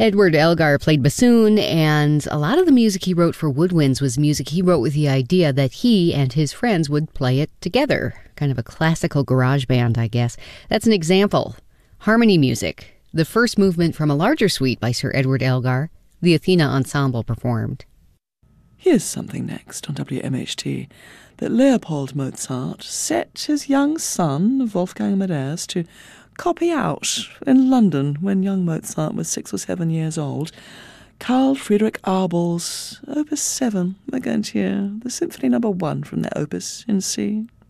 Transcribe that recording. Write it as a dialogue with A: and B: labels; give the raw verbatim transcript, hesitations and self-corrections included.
A: Edward Elgar played bassoon, and a lot of the music he wrote for woodwinds was music he wrote with the idea that he and his friends would play it together. Kind of a classical garage band, I guess. That's an example. Harmony music, the first movement from a larger suite by Sir Edward Elgar, the Athena Ensemble performed.
B: Here's something next on W M H T that Leopold Mozart set his young son, Wolfgang Amadeus, to copy out in London when young Mozart was six or seven years old. Carl Friedrich Abel's Opus seven. We're going to hear the Symphony Number One from their opus in C.